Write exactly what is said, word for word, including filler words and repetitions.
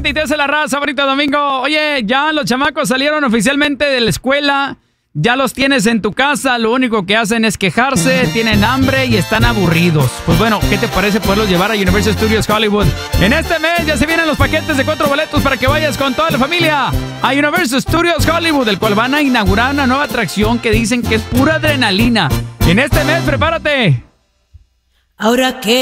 gente y te hace la raza, bonito domingo. Oye, ya los chamacos salieron oficialmente de la escuela. Ya los tienes en tu casa, lo único que hacen es quejarse, tienen hambre y están aburridos. Pues bueno, ¿qué te parece poderlos llevar a Universal Studios Hollywood? En este mes ya se vienen los paquetes de cuatro boletos para que vayas con toda la familia a Universal Studios Hollywood, el cual van a inaugurar una nueva atracción que dicen que es pura adrenalina. En este mes, prepárate. Ahora que